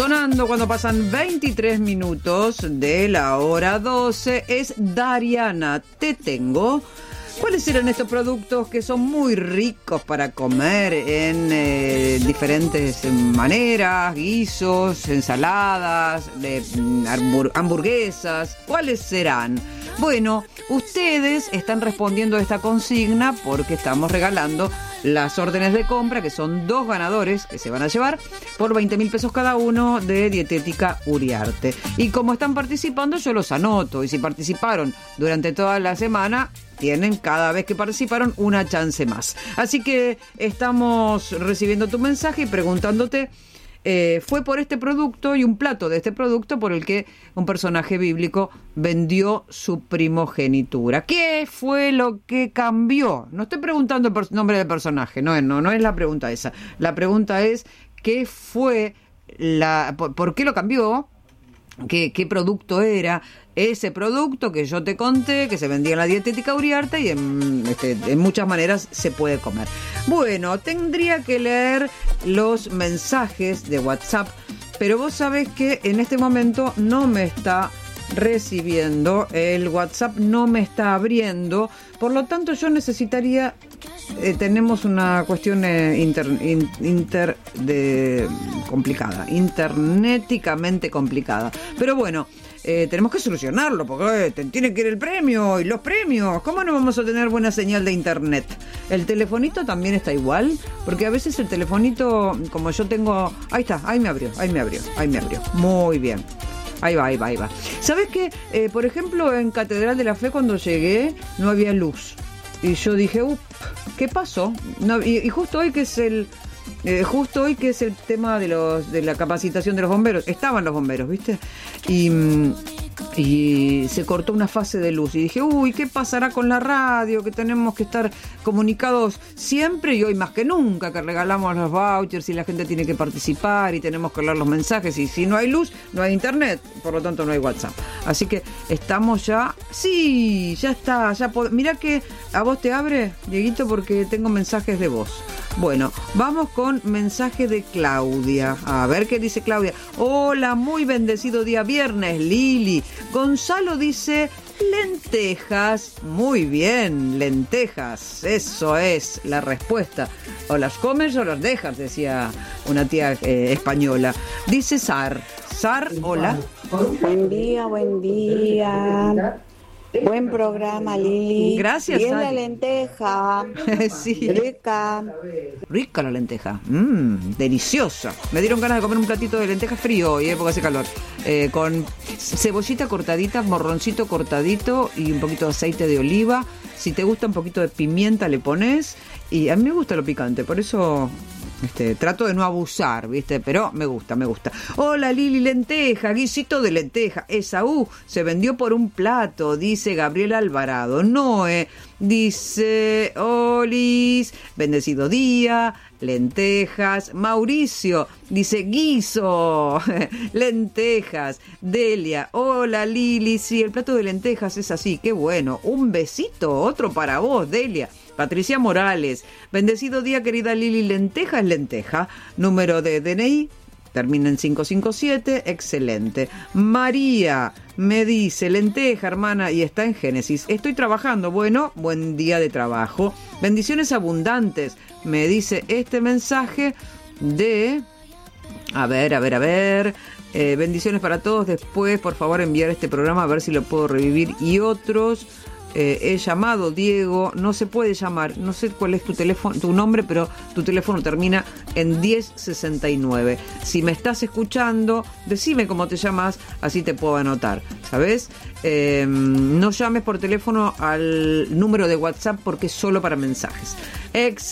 Sonando cuando pasan 23 minutos de la hora 12 es Dariana, Te Tengo. ¿Cuáles eran estos productos que son muy ricos para comer en diferentes maneras, guisos, ensaladas, hamburguesas? ¿Cuáles serán? Bueno, ustedes están respondiendo a esta consigna porque estamos regalando las órdenes de compra, que son 2 ganadores que se van a llevar por 20.000 pesos cada uno de Dietética Uriarte. Y como están participando, yo los anoto. Y si participaron durante toda la semana, tienen cada vez que participaron una chance más. Así que estamos recibiendo tu mensaje y preguntándote, fue por este producto y un plato de este producto por el que un personaje bíblico vendió su primogenitura. ¿Qué fue lo que cambió? No estoy preguntando el nombre del personaje, no es la pregunta esa. La pregunta es, ¿qué fue por qué lo cambió? ¿Qué producto era? Ese producto que yo te conté, que se vendía en la Dietética Uriarte y en muchas maneras se puede comer. Bueno, tendría que leer los mensajes de WhatsApp, pero vos sabés que en este momento no me está recibiendo, el WhatsApp no me está abriendo, por lo tanto yo necesitaría, tenemos una cuestión complicada, interneticamente complicada, pero bueno, tenemos que solucionarlo porque tiene que ir el premio y los premios. ¿Cómo no vamos a tener buena señal de internet? El telefonito también está igual, porque a veces el telefonito, como yo tengo, ahí está, ahí me abrió. Muy bien. Ahí va. ¿Sabés qué? Por ejemplo, en Catedral de la Fe cuando llegué no había luz. Y yo dije, ¿qué pasó? No, y justo hoy que es el tema de la capacitación de los bomberos, estaban los bomberos, ¿viste? Y se cortó una fase de luz y dije, ¿qué pasará con la radio? Que tenemos que estar comunicados siempre y hoy más que nunca, que regalamos los vouchers y la gente tiene que participar y tenemos que leer los mensajes, y si no hay luz, no hay internet, por lo tanto no hay WhatsApp. Así que estamos ya, sí, ya está, mirá que a vos te abre, Dieguito, porque tengo mensajes de voz. Bueno, vamos con mensaje de Claudia. A ver qué dice Claudia. Hola, muy bendecido día viernes, Lili. Gonzalo dice lentejas. Muy bien, lentejas. Eso es la respuesta. O las comes o las dejas, decía una tía española. Dice Sar, hola. Buen día. Buen programa, Lili. Gracias, bien Sari. La lenteja. Sí. Rica La lenteja. Deliciosa. Me dieron ganas de comer un platito de lenteja frío hoy, porque hace calor. Con cebollita cortadita, morroncito cortadito y un poquito de aceite de oliva. Si te gusta un poquito de pimienta le pones. Y a mí me gusta lo picante, por eso trato de no abusar, ¿viste? Pero me gusta. Hola, Lili, lenteja, guisito de lenteja. Esaú se vendió por un plato, dice Gabriel Alvarado. Noé dice, Olis, bendecido día, lentejas. Mauricio dice, guiso, lentejas. Delia, hola, Lili, sí, el plato de lentejas es así, qué bueno. Un besito, otro para vos, Delia. Patricia Morales, bendecido día, querida Lili, lenteja es lenteja. Número de DNI, termina en 557, excelente. María me dice, lenteja, hermana, y está en Génesis. Estoy trabajando, bueno, buen día de trabajo. Bendiciones abundantes, me dice este mensaje de... A ver. Bendiciones para todos. Después, por favor, enviar este programa a ver si lo puedo revivir y otros. He llamado, Diego, no se puede llamar, no sé cuál es tu teléfono, tu nombre, pero tu teléfono termina en 1069. Si me estás escuchando, decime cómo te llamas, así te puedo anotar, ¿sabes? No llames por teléfono al número de WhatsApp porque es solo para mensajes.